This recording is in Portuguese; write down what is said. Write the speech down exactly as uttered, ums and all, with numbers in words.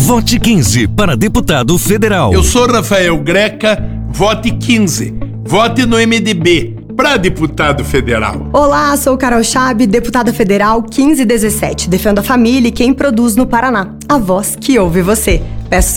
Vote quinze para deputado federal. Eu sou Rafael Greca, vote quinze. Vote no M D B para deputado federal. Olá, sou Carol Chab, deputada federal quinze dezessete. Defendo a família e quem produz no Paraná. A voz que ouve você. Peço